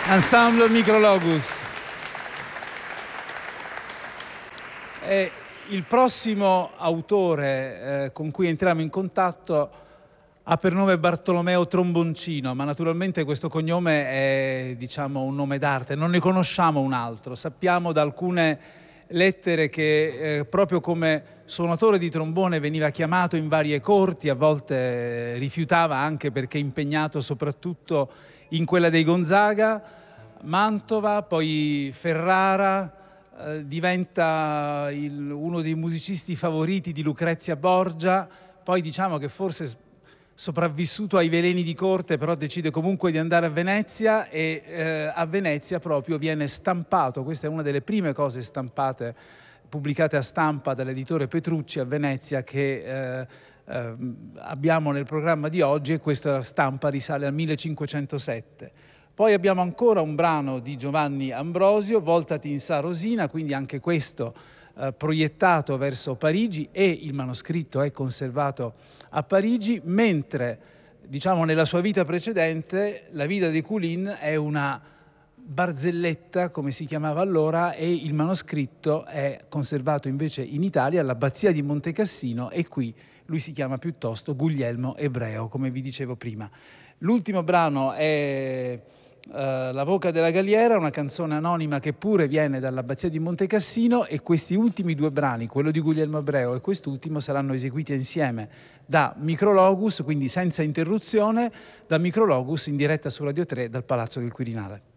Ensemble Micrologus. Il prossimo autore con cui entriamo in contatto ha per nome Bartolomeo Tromboncino, ma naturalmente questo cognome è, diciamo, un nome d'arte, non ne conosciamo un altro. Sappiamo da alcune lettere che proprio come suonatore di trombone veniva chiamato in varie corti, a volte rifiutava anche perché impegnato soprattutto in quella dei Gonzaga, Mantova, poi Ferrara, diventa uno dei musicisti favoriti di Lucrezia Borgia, poi diciamo che forse sopravvissuto ai veleni di corte, però decide comunque di andare a Venezia e a Venezia proprio viene stampato, questa è una delle prime cose stampate, pubblicate a stampa dall'editore Petrucci a Venezia che abbiamo nel programma di oggi, e questa stampa risale al 1507. Poi abbiamo ancora un brano di Giovanni Ambrosio, Voltati in Sa Rosina, quindi anche questo proiettato verso Parigi, e il manoscritto è conservato a Parigi, mentre diciamo nella sua vita precedente la vita di Coulin è una barzelletta, come si chiamava allora, e il manoscritto è conservato invece in Italia all'abbazia di Montecassino, e qui lui si chiama piuttosto Guglielmo Ebreo, come vi dicevo prima. L'ultimo brano è La Voca della Galliera, una canzone anonima che pure viene dall'abbazia di Montecassino, e questi ultimi due brani, quello di Guglielmo Ebreo e quest'ultimo, saranno eseguiti insieme da Micrologus, quindi senza interruzione, da Micrologus in diretta su Radio 3 dal Palazzo del Quirinale.